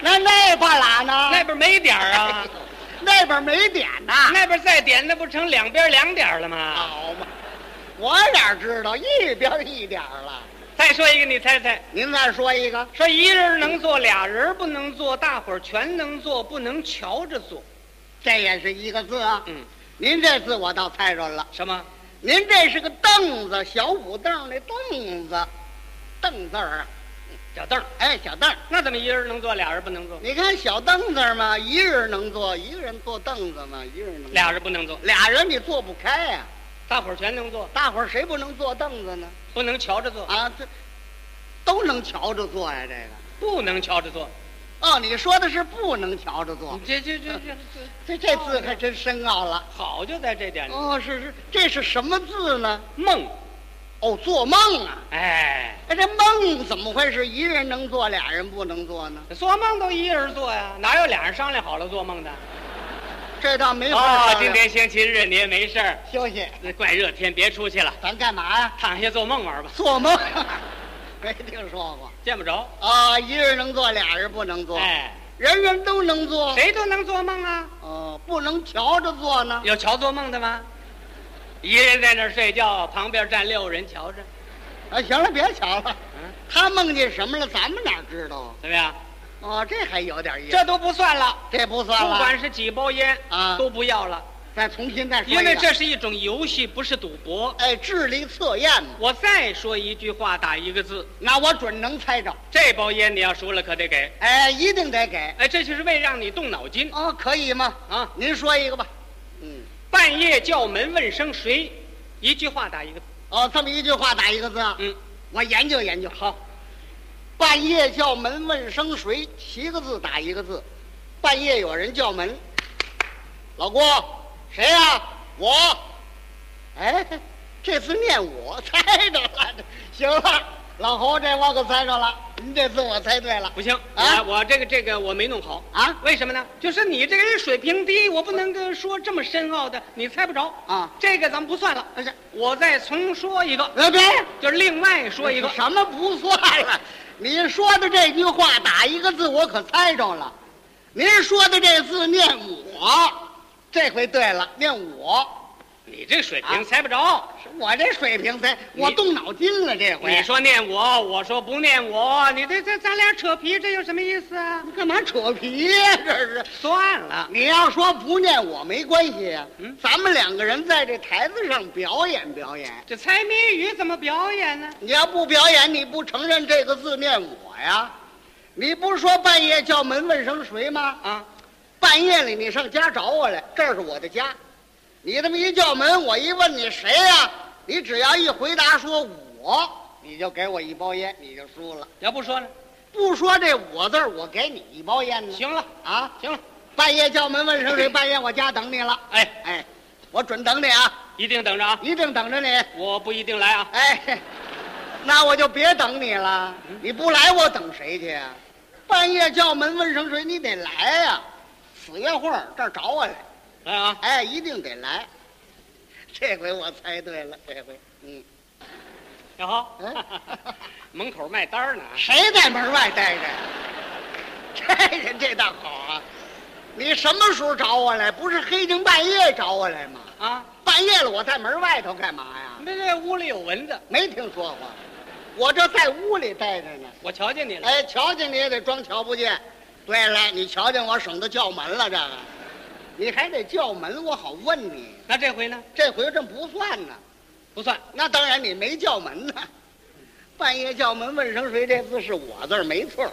那边拉呢？ 那边没点儿啊， 那边没点呐。 那边再点，那不成两边2点了吗？ 好嘛，我哪知道一边1点了？ 再说一个，你猜猜。 您再说一个。 说一人能做，俩人不能做，大伙儿全能做，不能瞧着做。 这也是一个字啊。 嗯， 您这字我倒猜着了。 什么？ 您这是个凳子，小五凳那凳子，凳字儿啊。 小凳儿。 哎，小凳儿。 那怎么一人能坐，俩人不能坐？ 你看小凳子嘛，一人能坐，一个人坐凳子嘛，一人能坐。 俩人不能坐。 俩人你坐不开呀。 大伙儿全能坐。 大伙儿谁不能坐凳子呢？ 不能瞧着坐啊，这都能瞧着坐呀，这个。 不能瞧着坐。 哦，你说的是不能瞧着坐。 这这字还真深奥了。 好就在这点里。 哦，是，这是什么字呢？ 梦。 哦，做梦啊！ 哎， 这梦怎么会是一人能做，俩人不能做呢？ 做梦都一人做呀，哪有俩人商量好了做梦的？ 这倒没法商量。 今天星期日，你也没事儿休息。 怪热天，别出去了。 咱干嘛呀？ 躺下做梦玩吧。 做梦？没听说过， 见不着啊！一人能做，俩人不能做。 哎， 人人都能做， 谁都能做梦啊。 哦，不能瞧着做呢。 有瞧做梦的吗？一人在那儿睡觉，旁边站6人瞧着。 啊，行了，别瞧了。他梦见什么了，咱们哪知道啊？ 怎么样？ 哦，这还有点意思。 这都不算了， 这不算了。 不管是几包烟啊， 都不要了。 再重新再说一个。 因为这是一种游戏，不是赌博。 哎，智力测验嘛。 我再说一句话，打一个字， 那我准能猜着。 这包烟你要输了，可得给。 哎，一定得给。 哎，这就是为让你动脑筋。 哦，可以吗？ 啊， 您说一个吧。 半夜叫门问声谁，一句话打一个字。 哦，这么一句话打一个字啊。我研究研究。 好。 半夜叫门问声谁，7个字打1个字。半夜有人叫门，老郭，谁呀？我。哎，这字念我，猜着了。行了，老侯，这我可猜着了。您这字我猜对了。 不行啊， 我这个我没弄好啊。 为什么呢？就是你这个人水平低，我不能跟说这么深奥的，你猜不着啊。 这个咱们不算了。我再重说一个。 别， 就是另外说一个。 什么不算了？你说的这句话打1个字，我可猜着了。您说的这字念我，这回对了，念我。 你这水平猜不着。 我这水平猜，我动脑筋了这回。 你说念我，我说不念我，你这咱俩扯皮，这有什么意思啊？ 你干嘛扯皮呀？这是。 算了， 你要说不念我没关系呀。咱们2个人在这台子上表演表演。 这猜谜语怎么表演呢？ 你要不表演，你不承认这个字念我呀？你不是说半夜叫门问声谁吗？ 啊， 半夜里你上家找我来，这是我的家。你这么一叫门，我一问你谁呀？你只要一回答说我，你就给我1包烟，你就输了。 要不说呢？ 不说这我字儿，我给你1包烟呢。 行了啊， 行了。 半夜叫门问声谁？半夜我家等你了。哎，我准等你啊！ 一定等着啊！ 一定等着你。 我不一定来啊。 哎，那我就别等你了。你不来，我等谁去啊？半夜叫门问声谁？你得来呀！4月份这儿找我来。 来啊！ 哎，一定得来。这回我猜对了，这回小豪，门口卖单呢。 谁在门外待着？这人这倒好啊！你什么时候找我来？不是黑更半夜找我来吗？ 啊， 半夜了，我在门外头干嘛呀？ 这屋里有蚊子， 没听说过。我这在屋里待着呢。 我瞧见你了。 哎，瞧见你也得装瞧不见。对了，你瞧见我，省得叫门了，这个。你还得叫门，我好问你。 那这回呢？ 这回这不算呢， 不算。 那当然你没叫门呢。半夜叫门问声谁，这字是我字儿没错。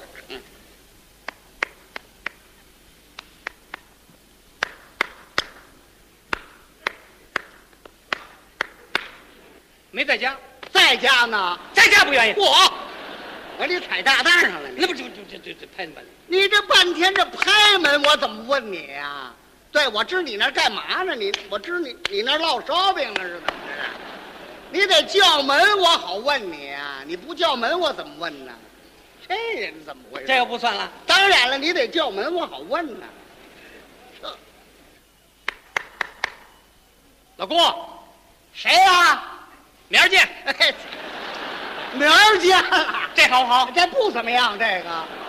没在家， 在家呢， 在家不愿意。 我你踩炸弹上了， 那不就拍门？ 你这半天这拍门，我怎么问你呀？对，我知你那干嘛呢？我知你那烙烧饼呢是怎么着？你得叫门，我好问你啊！你不叫门，我怎么问呢？这人怎么回事？ 这又不算了。 当然了，你得叫门，我好问呢。 老郭， 谁呀？ 明儿见。 明儿见了。 这好不好？ 这不怎么样，这个。